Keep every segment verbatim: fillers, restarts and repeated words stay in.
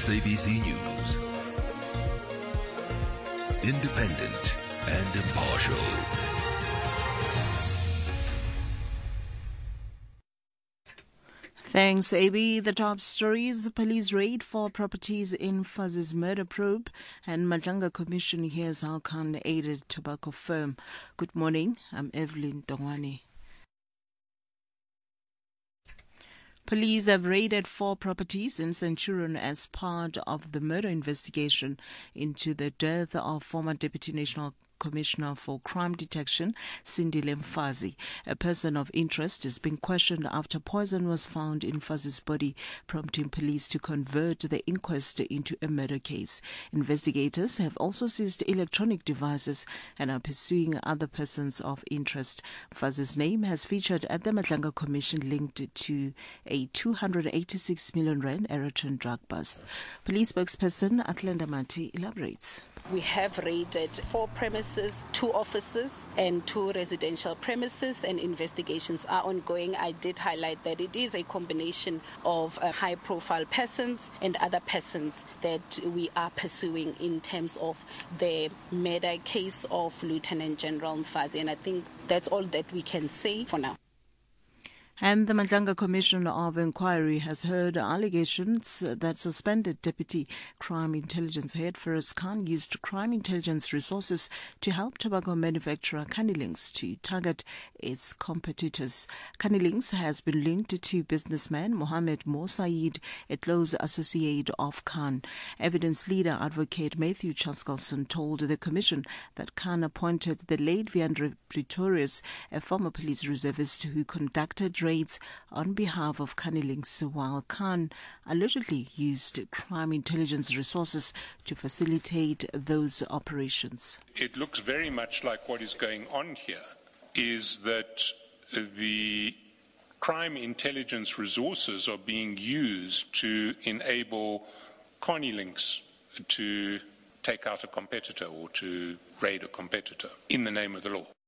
S A B C News. Independent and impartial. Thanks, A B. The top stories: police raid four properties in Fuzzy's murder probe, and Madlanga Commission hears how Khan aided tobacco firm. Good morning, I'm Evelyn Dongwane. Police have raided four properties in Centurion as part of the murder investigation into the death of former Deputy National Commissioner for Crime Detection, Sindile Mfazi. A person of interest is being questioned after poison was found in Mfazi's body, prompting police to convert the inquest into a murder case. Investigators have also seized electronic devices and are pursuing other persons of interest. Mfazi's name has featured at the Madlanga Commission linked to a two hundred eighty-six million rand Aeroton drug bust. Police spokesperson Atlanta Mati elaborates. We have raided four premises, two offices and two residential premises, and investigations are ongoing. I did highlight that it is a combination of uh, high-profile persons and other persons that we are pursuing in terms of the murder case of Lieutenant General Mfazi, and I think that's all that we can say for now. And the Madlanga Commission of Inquiry has heard allegations that suspended Deputy Crime Intelligence Head Feroz Khan used crime intelligence resources to help tobacco manufacturer Cannilinks to target its competitors. Cannilinks has been linked to businessman Mohammed Mo Said, a close associate of Khan. Evidence leader Advocate Matthew Chaskelson told the Commission that Khan appointed the late Viandre Pretorius, a former police reservist who conducted raids on behalf of Cannilinks, while Khan allegedly used crime intelligence resources to facilitate those operations. It looks very much like what is going on here is that the crime intelligence resources are being used to enable Cannilinks to take out a competitor or to raid a competitor in the name of the law.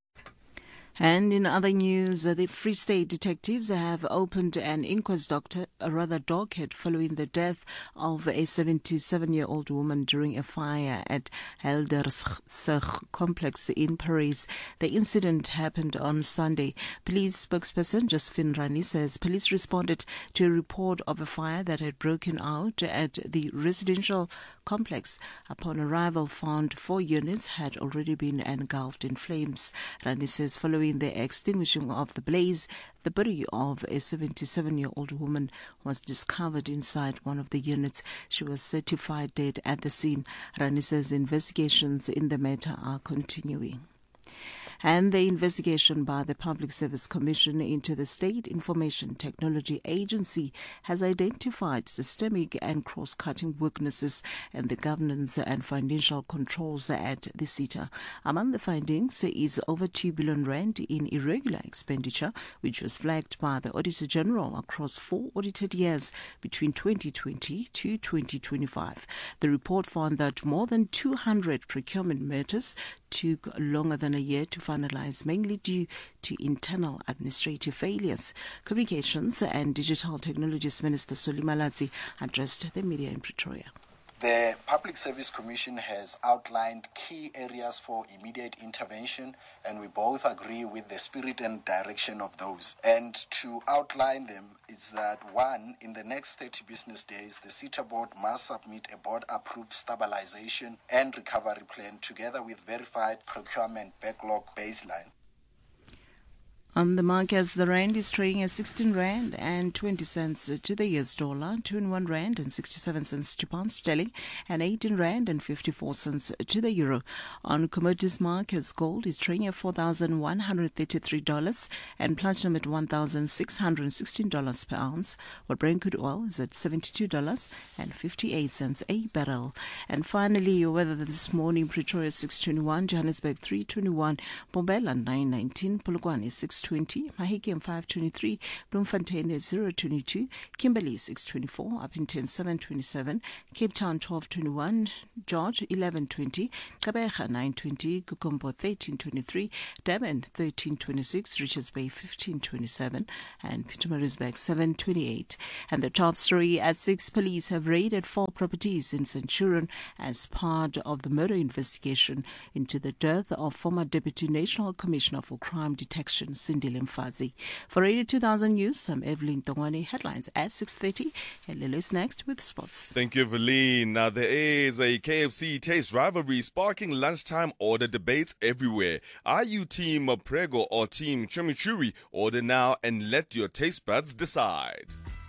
And in other news, the Free State detectives have opened an inquest doctor, a rather docket following the death of a seventy-seven-year-old woman during a fire at Helderberg complex in Paris. The incident happened on Sunday. Police spokesperson Josephine Rani says police responded to a report of a fire that had broken out at the residential complex. Upon arrival, found four units had already been engulfed in flames. Rani says following the extinguishing of the blaze, the body of a seventy-seven-year-old woman was discovered inside one of the units. She was certified dead at the scene. Rani says investigations in the matter are continuing. And the investigation by the Public Service Commission into the State Information Technology Agency has identified systemic and cross-cutting weaknesses in the governance and financial controls at the SITA. Among the findings is over two billion rand in irregular expenditure, which was flagged by the Auditor General across four audited years between twenty twenty to twenty twenty-five. The report found that more than two hundred procurement matters took longer than a year to finalize, mainly due to internal administrative failures. Communications and Digital Technologies Minister Solly Malatsi addressed the media in Pretoria. The Public Service Commission has outlined key areas for immediate intervention, and we both agree with the spirit and direction of those. And to outline them is that, one, in the next thirty business days, the SITA board must submit a board-approved stabilization and recovery plan together with verified procurement backlog baseline. On the markets, the rand is trading at sixteen rand and twenty cents to the U S dollar, twenty-one rand and sixty-seven cents to pound sterling, and eighteen rand and fifty-four cents to the euro. On commodities markets, gold is trading at four thousand one hundred thirty-three dollars and platinum at one thousand six hundred sixteen dollars per ounce, while Brent crude oil is at seventy-two dollars and fifty-eight cents a barrel. And finally, your weather this morning: Pretoria six twenty-one, Johannesburg three twenty-one, Mbombela nine nineteen, Polokwane six six twenty, Mahikeng five twenty-three, Bloemfontein is zero twenty-two, Kimberley six twenty-four, Upington seven twenty-seven, Cape Town twelve twenty-one, George eleven twenty, Kabeja nine twenty, Kukombo thirteen twenty-three, Durban thirteen twenty-six, Richards Bay fifteen twenty-seven, and Pietermaritzburg seven twenty-eight. And the top story at six, police have raided four properties in Centurion as part of the murder investigation into the death of former Deputy National Commissioner for Crime Detection, Sindile Mfazi. For Radio two thousand News, I'm Evelyn Tongwane. Headlines at six thirty. And Lily's next with sports. Thank you, Evelyn. Now, there is a K F C taste rivalry sparking lunchtime order debates everywhere. Are you team Prego or team Chimichurri? Order now and let your taste buds decide.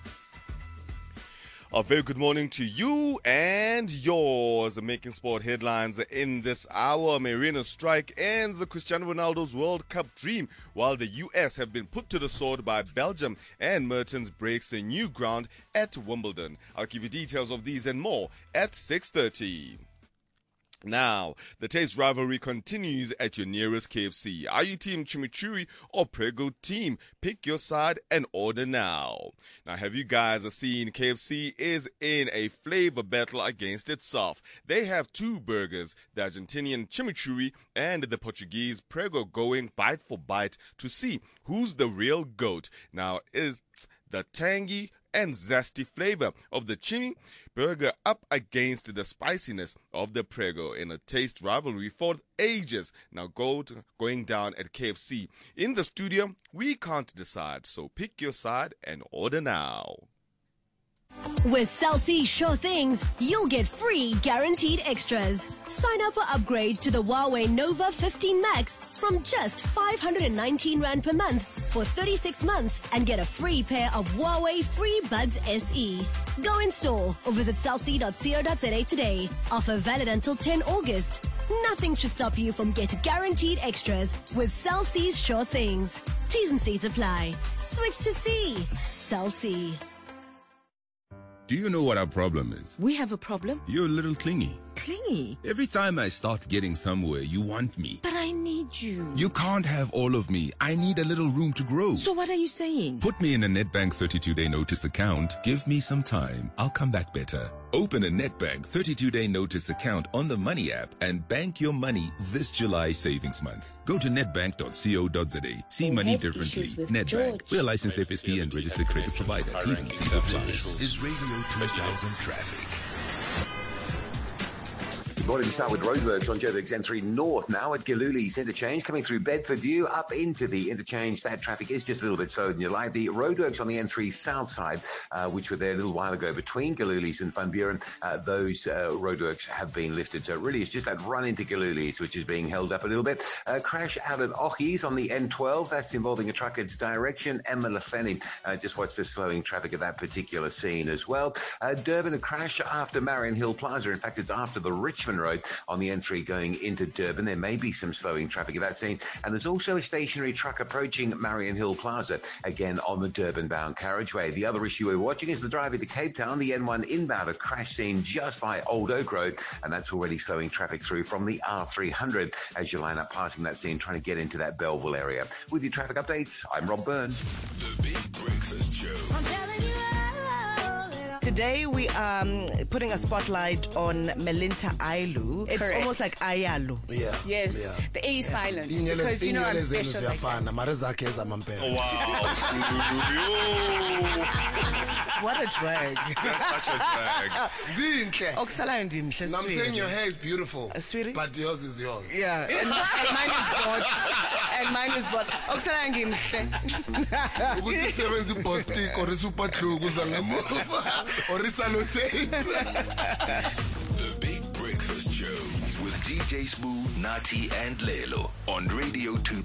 A very good morning to you and yours. Making sport headlines in this hour. Marino strike ends Cristiano Ronaldo's World Cup dream, while the U S have been put to the sword by Belgium, and Mertens breaks a new ground at Wimbledon. I'll give you details of these and more at six thirty. Now, the taste rivalry continues at your nearest K F C. Are you team Chimichurri or Prego team? Pick your side and order now. Now, have you guys seen K F C is in a flavor battle against itself? They have two burgers, the Argentinian Chimichurri and the Portuguese Prego, going bite for bite to see who's the real GOAT. Now, is the tangy and zesty flavor of the chimi burger up against the spiciness of the Prego in a taste rivalry for ages. Now go to, going down at K F C. In the studio, we can't decide, so pick your side and order now. With Cell C Sure Things, you'll get free guaranteed extras. Sign up or upgrade to the Huawei Nova fifteen Max from just five hundred nineteen rand per month for thirty-six months and get a free pair of Huawei Free Buds S E. Go in store or visit cell c dot co dot za today. Offer valid until the tenth of August. Nothing should stop you from getting guaranteed extras with Cell C's Sure Things. T's and C's apply. Switch to C. Cell C. Do you know what our problem is? We have a problem? You're a little clingy. Clingy? Every time I start getting somewhere, you want me. But I need you. You can't have all of me. I need a little room to grow. So what are you saying? Put me in a Nedbank thirty-two day notice account. Give me some time. I'll come back better. Open a Nedbank thirty-two day notice account on the Money app and bank your money this July savings month. Go to nedbank dot co dot za. See They money had differently. issues with Nedbank. George. We're a licensed F S P and registered credit provider. T's and C's apply. This is Radio two thousand Traffic. Good morning. We start with roadworks on Joburg's N three North now at Galuli's interchange. Coming through Bedford View up into the interchange. That traffic is just a little bit slower than you like. The roadworks on the N three South side, uh, which were there a little while ago between Galuli's and Van Buren, uh, those uh, roadworks have been lifted. So really it's just that run into Galuli's which is being held up a little bit. Uh, crash out at Ochie's on the N twelve. That's involving a truck. It's direction Emma Lefenny. Uh, just watch for slowing traffic at that particular scene as well. Uh, Durban, a crash after Marion Hill Plaza. In fact, it's after the Richmond Road on the N three going into Durban. There may be some slowing traffic at that scene. And there's also a stationary truck approaching Marion Hill Plaza, again on the Durban-bound carriageway. The other issue we're watching is the drive into Cape Town, the N one inbound, a crash scene just by Old Oak Road, and that's already slowing traffic through from the R three hundred as you line up passing that scene, trying to get into that Belleville area. With your traffic updates, I'm Rob Byrne. The Big Breakfast Show. I'm telling you. Today we are um, putting a spotlight on Melinta Ailu. It's Correct. almost like Ayalu. Yeah. Yes, Yeah. the A is Yeah. silent Inyele- because you know I'm inyele zenu special like that. ziyafana, mara zakhe ezamampela. Wow. What a drag. That's such a drag. Zinhle. Okusalayo ndimhle, Now I'm saying sweetie. your hair is beautiful, Uh, sweetie? but yours is yours. Yeah, and, and mine is bought. And mine is bought. Okusalayo ngimhle. Ukuthi sebenza ibhostik or super glue kuza ngemuva or isalute. The Big Breakfast Show with D J Smooth, Nati, and Lelo on Radio two